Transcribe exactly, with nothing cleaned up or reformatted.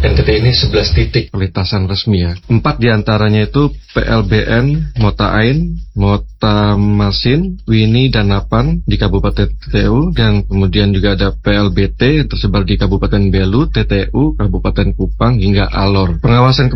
N T T ini sebelas titik perlintasan resmi ya. Empat diantaranya itu P L B N, Mota Ain, Mota Masin, Wini, dan Napan di Kabupaten T T U, dan kemudian juga ada P L B T yang tersebar di Kabupaten Belu, T T U, Kabupaten Kupang, hingga Alor. Pengawasan